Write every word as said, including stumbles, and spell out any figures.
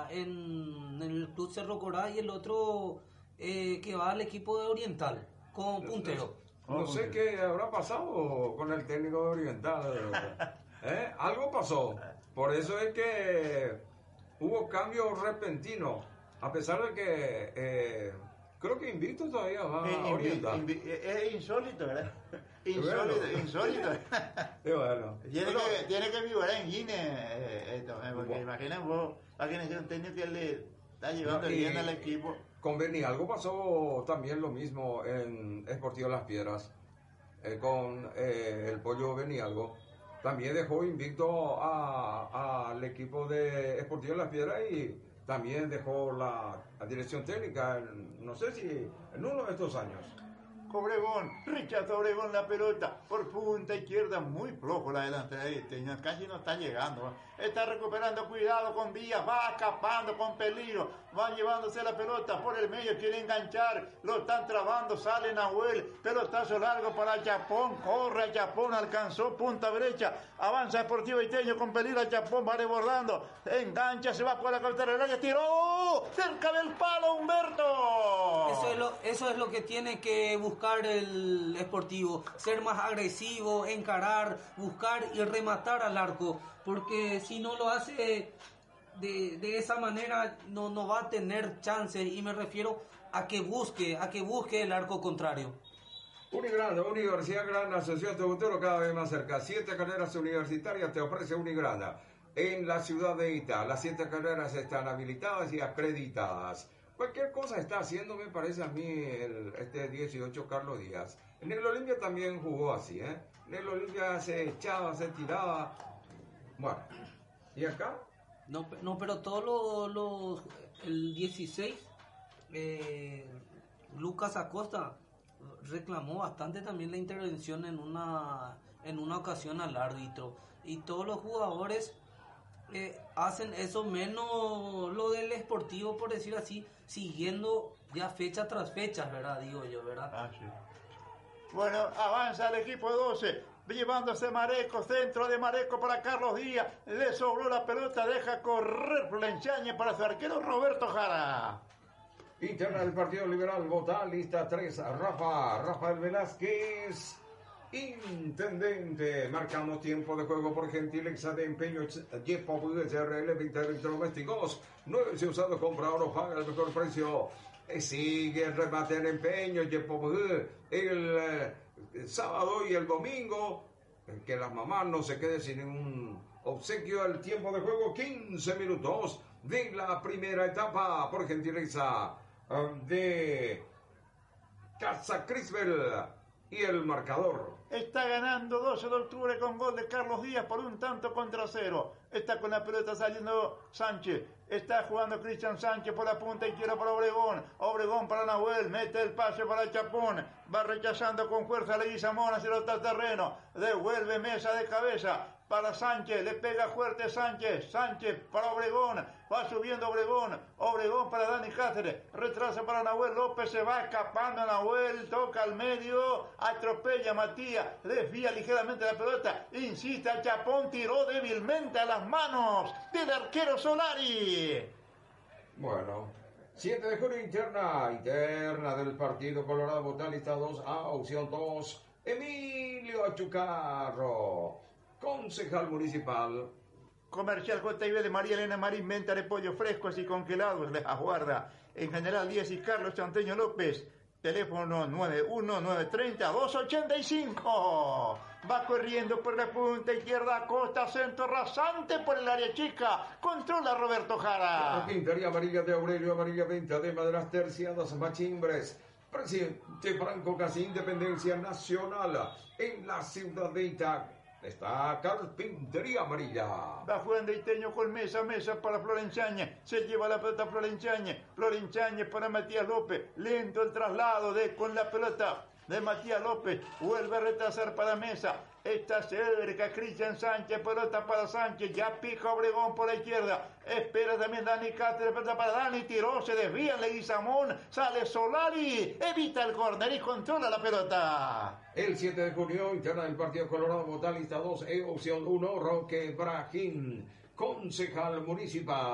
juega en, en el Club Cerro Corá y el otro eh, que va al equipo de Oriental como puntero. No, no sé qué habrá pasado con el técnico de Oriental. ¿Eh? Algo pasó. Por eso es que hubo cambio repentino. A pesar de que eh, creo que Invicto todavía va a Oriental. Invi, invi, es insólito, ¿verdad? Insólito, bueno. insólito. Y bueno. Tiene, bueno, que, tiene que vivir en Guinea eh, esto, eh, porque bueno. imaginen vos, imagínense un técnico que le está llevando y, bien al equipo. Con Berni algo pasó también lo mismo en Sportivo Las Piedras, eh, con eh, el Pollo Benialgo. También dejó invicto al equipo de Sportivo Las Piedras y también dejó la, la dirección técnica, en, no sé si en uno de estos años. Obregón, rechaza Obregón la pelota por punta izquierda, muy flojo la delantera de este, casi no está llegando, está recuperando, cuidado con Díaz, va escapando con peligro, va llevándose la pelota por el medio, quiere enganchar, lo están trabando, sale Nahuel, pelotazo largo para Chapón, corre a Chapón, alcanzó punta derecha, avanza Sportivo Iteño con peligro a Chapón, va desbordando, engancha, se va por la cabeza del área, tiró, cerca del palo Humberto. Eso es lo, eso es lo que tiene que buscar el Sportivo, ser más agresivo, encarar, buscar y rematar al arco, porque si no lo hace de, de esa manera no, no va a tener chances, y me refiero a que busque, a que busque el arco contrario. Unigrana, Universidad Grana, Asociación de Futuro cada vez más cerca. Siete carreras universitarias te ofrece Unigrana en la ciudad de Itá. Las siete carreras están habilitadas y acreditadas. Cualquier cosa está haciendo, me parece a mí, el, este dieciocho Carlos Díaz. En el Olimpia también jugó así, ¿eh? En el Olimpia se echaba, se tiraba. Bueno, ¿y acá? No, no pero todos los, los... El dieciséis, eh, Lucas Acosta reclamó bastante también la intervención en una, en una ocasión al árbitro. Y todos los jugadores... Eh, hacen eso, menos lo del Sportivo, por decir así, siguiendo ya fecha tras fecha, ¿verdad? Digo yo, ¿verdad? Ah, sí. Bueno, avanza el equipo doce, llevándose Mareco, centro de Mareco para Carlos Díaz, le sobró la pelota, deja correr Flenchañe para su arquero Roberto Jara. Interna del Partido Liberal, vota lista tres, Rafa, Rafael Velázquez. Intendente, marcamos tiempo de juego por gentileza de empeño Jepo S R L, veinte electrodomésticos, nueve si usado, compra oro, paga el mejor precio. Eh, sigue el remate en empeño Jepo el, el, el sábado y el domingo, que las mamás no se queden sin un obsequio. Al tiempo de juego, quince minutos de la primera etapa por gentileza de Casa Crisbel. Y el marcador. Está ganando doce de octubre con gol de Carlos Díaz por un tanto contra cero. Está con la pelota saliendo Sánchez. Está jugando Cristian Sánchez por la punta izquierda para Obregón. Obregón para Nahuel. Mete el pase para Chapón. Va rechazando con fuerza Leguizamón hacia el otro terreno. Devuelve Mesa de cabeza para Sánchez. Le pega fuerte Sánchez. Sánchez para Obregón. Va subiendo Obregón. Obregón para Dani Cáceres. Retrasa para Nahuel López. Se va escapando Nahuel. Toca al medio. Atropella a Matías. Desvía ligeramente la pelota. Insiste a Chapón. Tiró débilmente a las manos del arquero Solari. Bueno, siete de julio, interna, interna del Partido Colorado, Botalista dos A, opción dos, Emilio Achucarro, concejal municipal. Comercial J I B de María Elena Marín, venta de pollo frescos y congelados, les aguarda en General Díaz y Carlos Chanteño López. Teléfono nueve uno nueve tres cero dos ocho cinco. Va corriendo por la punta izquierda, Costa, centro rasante por el área chica. Controla Roberto Jara. Pintaría amarilla de Aurelio, amarilla venta de maderas terciadas, machimbres. Presidente Franco Casi, Independencia Nacional en la ciudad de Itá. Está Carpintería Amarilla. Va jugando Iteño con Mesa, Mesa para Florenciañez. Se lleva la pelota Florenciañez. Florenciañez para Matías López. Lento el traslado de con la pelota de Matías López. Vuelve a retrasar para Mesa. Está cerca Cristian Sánchez. Pelota para Sánchez. Ya pica Obregón por la izquierda. Espera también Dani Cáceres. Pelota para Dani. Tiró. Se desvía Leguizamón. Sale Solari. Evita el córner y controla la pelota. El siete de junio, interna del Partido Colorado, Botalista dos E, opción uno, Roque Brajín, concejal municipal.